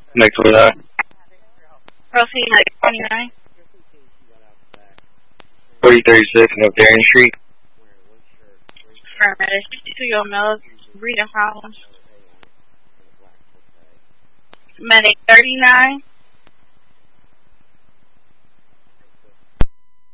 Next one, Proceed like 29. 4036 North Darien Street. Affirmative. 62-year-old male, breathing problems. Medic 39.